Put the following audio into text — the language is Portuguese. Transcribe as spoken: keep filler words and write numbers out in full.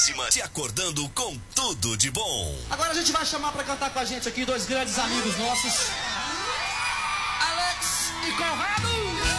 ligadíssima, te acordando com tudo de bom. Agora a gente vai chamar pra cantar com a gente aqui dois grandes amigos nossos, Alex e Conrado.